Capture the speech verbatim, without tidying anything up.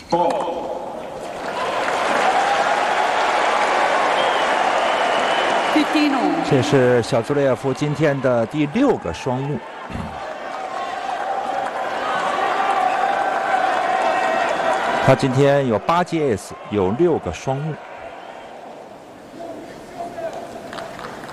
这是小祖列夫今天的第六个双误。他今天有八记 ace， 有六个双误。